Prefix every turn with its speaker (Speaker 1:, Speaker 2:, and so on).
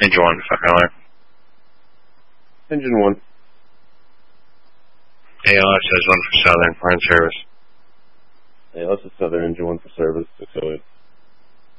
Speaker 1: Engine 1 for Miller.
Speaker 2: Engine 1.
Speaker 1: ALS says 1 for Southern, for in service.
Speaker 2: ALS is Southern, Engine 1 for service, 608.